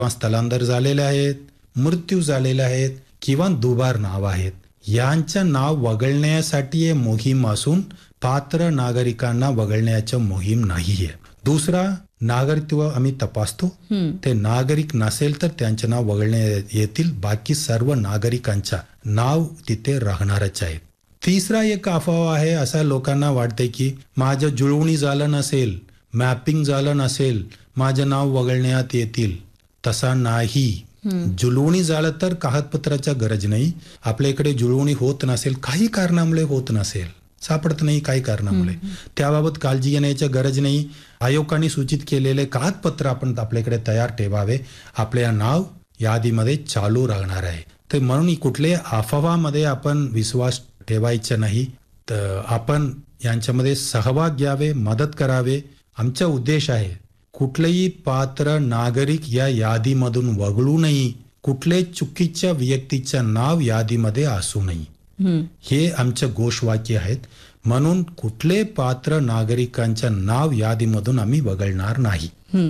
स्थलांतर झालेले आहेत, मृत्यू झालेले आहेत किंवा दुबार नाव आहेत, यांचं नाव वगळण्यासाठी हे मोहीम असून पात्र नागरिकांना वगळण्याची मोहीम नाहीये. दुसरा, नागरिकत्व आम्ही तपासतो, ते नागरिक नसेल तर त्यांचे नाव वगळण्यात येतील. बाकी सर्व नागरिकांच्या नाव तिथे राहणारच आहे. तिसरा एक अफवा आहे, असा लोकांना वाटते की माझं जुळवणी झालं नसेल, मॅपिंग झालं नसेल, माझं नाव वगळण्यात येतील. तसा नाही. जुळवणी झालं तर कागदपत्राची गरज नाही. आपल्या इकडे जुळवणी होत नसेल, काही कारणामुळे होत नसेल, सापडत नाही काही कारणामुळे, त्याबाबत काळजी घेण्याची गरज नाही. आयोगाने सूचित केलेले कागदपत्र आपण आपल्याकडे तयार ठेवावे. आपले नाव यादीमध्ये चालू राहणार आहे. तर म्हणून कुठल्याही अफवामध्ये आपण विश्वास ठेवायचा नाही. तर आपण यांच्यामध्ये सहभाग घ्यावे, मदत करावे. आमचा उद्देश आहे कुठलेही पात्र नागरिक या यादीमधून वगळू नये, कुठल्याही चुकीच्या व्यक्तीचं नाव यादीमध्ये असू नये, हे आमचं घोषवाक्य आहेत. म्हणून कुठले पात्र नागरिकांचं नाव यादीमधून आम्ही वगळणार नाही.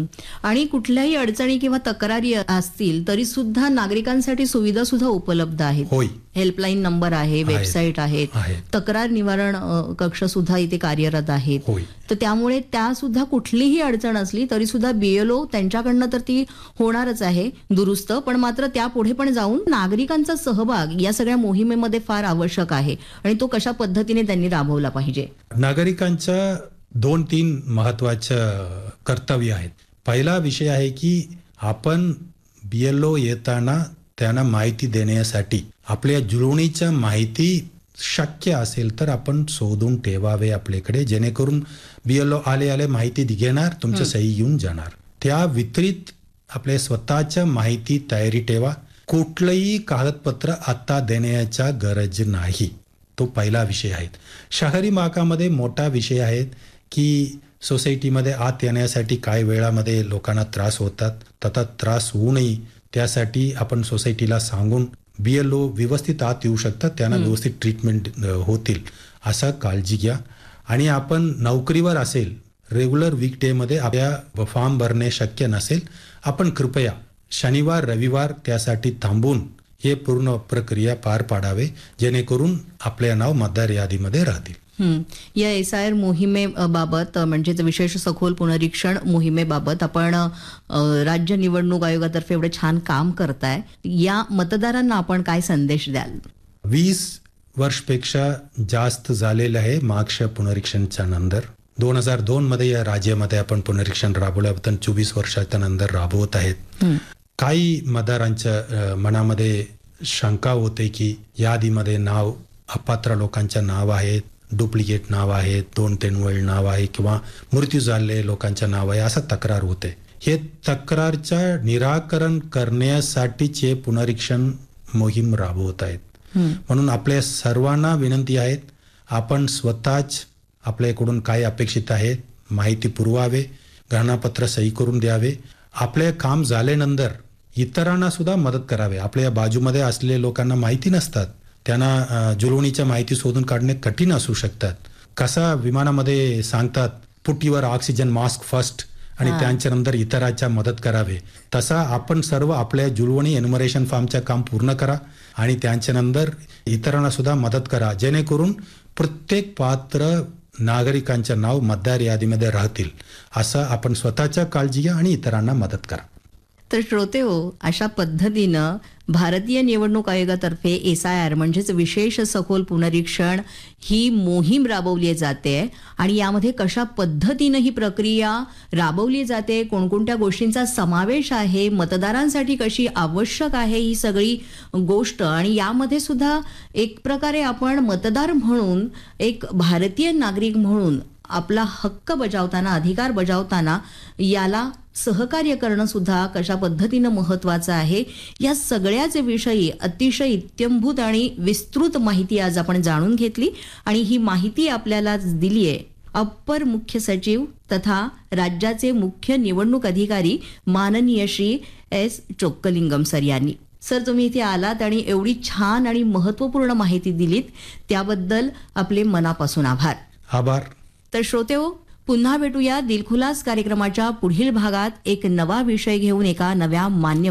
आणि कुठल्याही अडचणी किंवा तक्रारी असतील तरी सुद्धा नागरिकांसाठी सुविधा सुद्धा उपलब्ध आहेत. होय, हेल्पलाईन नंबर आहे, वेबसाईट आहेत, तक्रार निवारण कक्ष सुद्धा इथे कार्यरत आहेत. तर त्यामुळे त्या सुद्धा कुठलीही अडचण असली तरी सुद्धा BLO त्यांच्याकडनं तर ती होणारच आहे दुरुस्त, पण मात्र त्यापुढे पण जाऊन नागरिकांचा सहभाग या सगळ्या मोहिमेमध्ये फार आवश्यक आहे आणि तो कशा पद्धतीने त्यांनी राबवला पाहिजे. नागरिकांच्या 2-3 महत्वाचे कर्तव्य आहेत. पहिला विषय आहे की आपण BLO येताना त्यांना माहिती देण्यासाठी आपल्या जुळवणीच्या माहिती शक्य असेल तर आपण शोधून ठेवावे आपल्याकडे, जेणेकरून BLO आले माहिती घेणार, तुमचं सही घेऊन जाणार. त्या वितरित आपल्या स्वतःच्या माहिती तयारी ठेवा. कुठलंही कागदपत्र आता देण्याचा गरज नाही. तो पहिला विषय आहे. शहरी भागामध्ये मोठा विषय आहे की सोसायटीमध्ये आत येण्यासाठी काही वेळामध्ये लोकांना त्रास होतात. तसा त्रास होऊ नये त्यासाठी आपण सोसायटीला सांगून BLO व्यवस्थित आत येऊ शकतात, त्यांना व्यवस्थित ट्रीटमेंट होतील असा काळजी घ्या. आणि आपण नोकरीवर असेल, रेग्युलर वीकडेमध्ये आपल्या फॉर्म भरणे शक्य नसेल, आपण कृपया शनिवार रविवार त्यासाठी थांबून हे पूर्ण प्रक्रिया पार पाडावे, जेणेकरून आपले नाव मतदार यादीमध्ये राहतील. या SIR मोहिमेबाबत म्हणजेच विशेष सखोल पुनरीक्षण मोहिमेबाबत आपण राज्य निवडणूक आयोगातर्फे एवढे छान काम करताय, या मतदारांना आपण काय संदेश द्याल? 20 वर्षपेक्षा जास्त झालेलं आहे मागच्या पुनरीक्षणच्या नंतर. 2002 मध्ये या राज्यामध्ये आपण पुनरीक्षण राबवल्याबद्दल 24 वर्षाच्या नंतर राबवत आहेत. काही मतदारांच्या मनामध्ये शंका होते की यादीमध्ये नाव अपात्र लोकांच्या नाव आहेत, डुप्लिकेट नाव आहेत, 2-3 वेळ नाव आहे किंवा मृत्यू झालेले लोकांच्या नाव आहे, असं तक्रार होते. हे तक्रारचं निराकरण करण्यासाठीच हे पुनरीक्षण मोहीम राबवत आहेत. म्हणून आपल्या सर्वांना विनंती आहे, आपण स्वतःच आपल्याकडून काय अपेक्षित आहे माहिती पुरवावे, घटनापत्र सही करून द्यावे. आपले काम झाल्यानंतर इतरांना सुद्धा मदत करावे. आपल्या बाजूमध्ये असलेल्या लोकांना माहिती नसतात, त्यांना जुळवणीच्या माहिती शोधून काढणे कठीण असू शकतात. कसा विमानामध्ये सांगतात put your oxygen mask first आणि त्यांच्यानंतर इतरांच्या मदत करावे, तसा आपण सर्व आपल्या जुळवणी एन्युमरेशन फॉर्मचं काम पूर्ण करा आणि त्यांच्यानंतर इतरांना सुद्धा मदत करा, जेणेकरून प्रत्येक पात्र नागरिकांचे नाव मतदार यादीमध्ये राहतील. असं आपण स्वतःच्या काळजी घ्या आणि इतरांना मदत करा. तर श्रोते हो, अशा पद्धतीनं भारतीय निवडणूक आयोगातर्फे SIR म्हणजेच विशेष सखोल पुनरीक्षण ही मोहीम राबवली जाते आणि यामध्ये कशा पद्धतीनं ही प्रक्रिया राबवली जाते, कोणकोणत्या गोष्टींचा समावेश आहे, मतदारांसाठी कशी आवश्यक आहे ही सगळी गोष्ट, आणि यामध्ये सुद्धा एक प्रकारे आपण मतदार म्हणून, एक भारतीय नागरिक म्हणून आपला हक्क बजावताना, अधिकार बजावताना याला सहकार्य करणं सुद्धा कशा पद्धतीनं महत्वाचं आहे, या सगळ्याच विषयी अतिशय इत्यंभूत आणि विस्तृत माहिती आज आपण जाणून घेतली. आणि ही माहिती आपल्याला दिली आहे अप्पर मुख्य सचिव तथा राज्याचे मुख्य निवडणूक अधिकारी माननीय श्री S. चोक्कलिंगम सर यांनी. सर, तुम्ही इथे आलात आणि एवढी छान आणि महत्वपूर्ण माहिती दिलीत त्याबद्दल आपले मनापासून आभार. आभार. तर श्रोते हो, पुन्हा भेटूया दिलखुलास कार्यक्रमाच्या पुढील भागात एक नवा विषय घेऊन एका नव्या मान्य